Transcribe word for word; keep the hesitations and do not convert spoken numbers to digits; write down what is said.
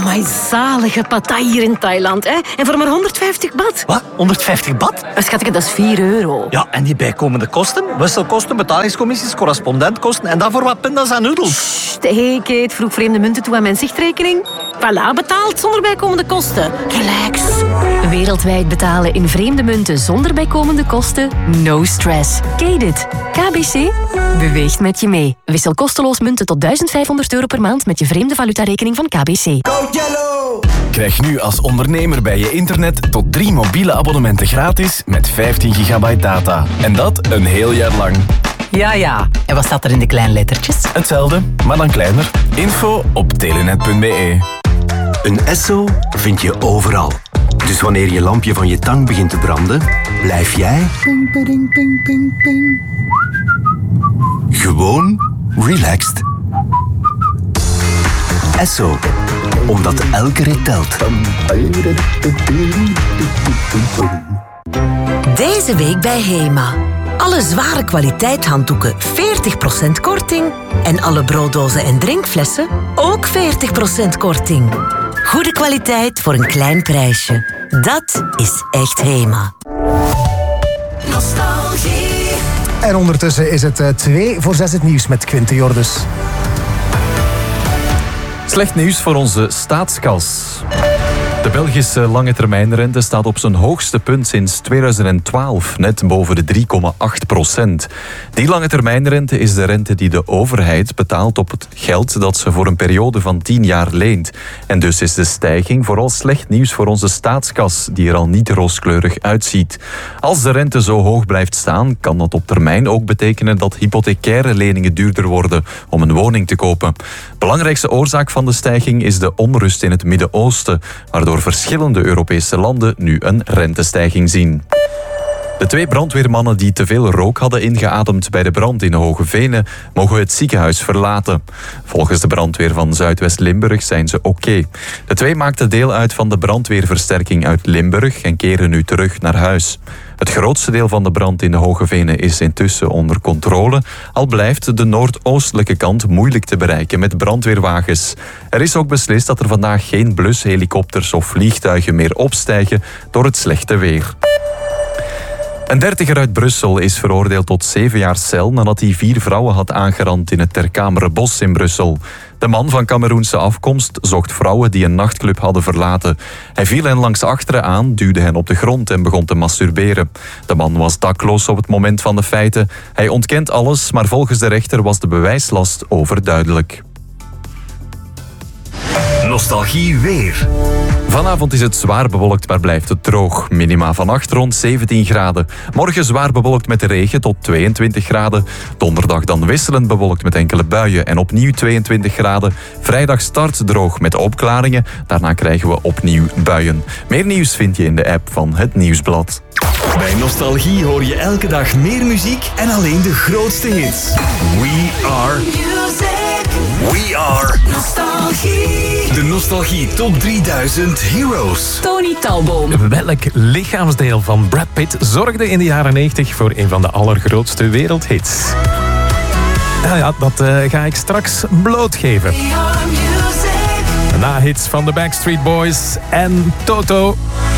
Amai, zalige pattaya hier in Thailand. Hè? En voor maar honderdvijftig baht. Wat? honderdvijftig baht? Schatje, dat is vier euro. Ja, en die bijkomende kosten? Wisselkosten, betalingscommissies, correspondentkosten en dat voor wat pindas en noedels. Sst, hey Kate, vroeg vreemde munten toe aan mijn zichtrekening. Voilà, betaald zonder bijkomende kosten. Relax. Wereldwijd betalen in vreemde munten zonder bijkomende kosten? No stress. Kate it. K B C beweegt met je mee. Wissel kosteloos munten tot duizend vijfhonderd euro per maand met je vreemde valutarekening van K B C. Go Yellow! Krijg nu als ondernemer bij je internet tot drie mobiele abonnementen gratis met vijftien gigabyte data. En dat een heel jaar lang. Ja, ja. En wat staat er in de kleine lettertjes? Hetzelfde, maar dan kleiner. Info op telenet punt b e. Een Esso vind je overal. Dus wanneer je lampje van je tang begint te branden, blijf jij ping, ping, ping, ping, ping. Gewoon relaxed. Esso, omdat elke rit telt. Deze week bij Hema. Alle zware kwaliteit handdoeken veertig procent korting. En alle brooddozen en drinkflessen ook veertig procent korting. Goede kwaliteit voor een klein prijsje. Dat is echt Hema. Nostalgie. En ondertussen is het twee voor zes het nieuws met Quinte Jordus. Slecht nieuws voor onze staatskas. De Belgische lange termijnrente staat op zijn hoogste punt sinds tweeduizend twaalf, net boven de drie komma acht procent. Die lange termijnrente is de rente die de overheid betaalt op het geld dat ze voor een periode van tien jaar leent. En dus is de stijging vooral slecht nieuws voor onze staatskas, die er al niet rooskleurig uitziet. Als de rente zo hoog blijft staan, kan dat op termijn ook betekenen dat hypothecaire leningen duurder worden om een woning te kopen. Belangrijkste oorzaak van de stijging is de onrust in het Midden-Oosten, waardoor verschillende Europese landen nu een rentestijging zien. De twee brandweermannen die te veel rook hadden ingeademd bij de brand in de Hoge Venen mogen het ziekenhuis verlaten. Volgens de brandweer van Zuidwest-Limburg zijn ze oké. De twee maakten deel uit van de brandweerversterking uit Limburg en keren nu terug naar huis. Het grootste deel van de brand in de Hoge Venen is intussen onder controle, al blijft de noordoostelijke kant moeilijk te bereiken met brandweerwagens. Er is ook beslist dat er vandaag geen blushelikopters of vliegtuigen meer opstijgen door het slechte weer. Een dertiger uit Brussel is veroordeeld tot zeven jaar cel nadat hij vier vrouwen had aangerand in het Ter Kamerenbos in Brussel. De man van Kameroense afkomst zocht vrouwen die een nachtclub hadden verlaten. Hij viel hen langs achteren aan, duwde hen op de grond en begon te masturberen. De man was dakloos op het moment van de feiten. Hij ontkent alles, maar volgens de rechter was de bewijslast overduidelijk. Nostalgie weer. Vanavond is het zwaar bewolkt, maar blijft het droog. Minima vannacht rond zeventien graden. Morgen zwaar bewolkt met regen tot tweeëntwintig graden. Donderdag dan wisselend bewolkt met enkele buien en opnieuw tweeëntwintig graden. Vrijdag start droog met opklaringen. Daarna krijgen we opnieuw buien. Meer nieuws vind je in de app van Het Nieuwsblad. Bij Nostalgie hoor je elke dag meer muziek en alleen de grootste hits. We are... We are... Nostalgie. De Nostalgie Top drieduizend Heroes. Tony Talboom. Welk lichaamsdeel van Brad Pitt zorgde in de jaren negentig voor een van de allergrootste wereldhits? Nou ja, dat uh, ga ik straks blootgeven. Na hits van de Backstreet Boys en Toto.